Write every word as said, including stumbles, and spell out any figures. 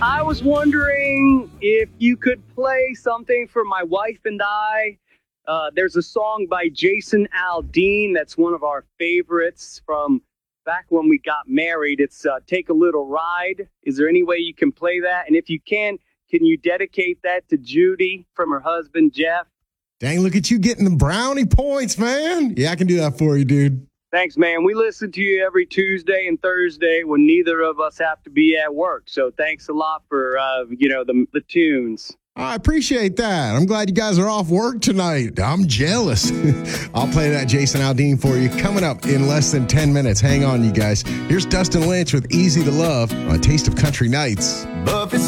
I was wondering if you could play something for my wife and I. Uh, there's a song by Jason Aldean that's one of our favorites from back when we got married. It's uh, Take a Little Ride. Is there any way you can play that? And if you can, can you dedicate that to Judy from her husband, Jeff? Dang, look at you getting the brownie points, man. Yeah, I can do that for you, dude. Thanks, man. We listen to you every Tuesday and Thursday when neither of us have to be at work. So thanks a lot for, uh, you know, the, the tunes. I appreciate that. I'm glad you guys are off work tonight. I'm jealous. I'll play that Jason Aldean for you coming up in less than ten minutes. Hang on, you guys. Here's Dustin Lynch with Easy to Love on Taste of Country Nights.